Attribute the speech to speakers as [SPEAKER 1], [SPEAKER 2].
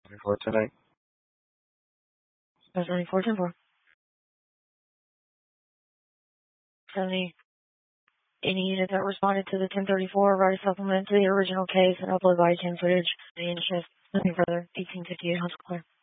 [SPEAKER 1] For tonight.
[SPEAKER 2] 74, 10-4. 70. Any unit that responded to the 1034, write a supplement to the original case and upload body cam footage. Any shift. Nothing further. 1858 Hospital Clear.